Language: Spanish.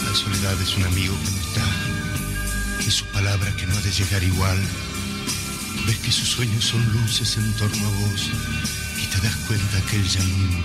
La soledad es un amigo que no está, y su palabra que no ha de llegar igual. Ves que sus sueños son luces en torno a vos, y te das cuenta que él ya nunca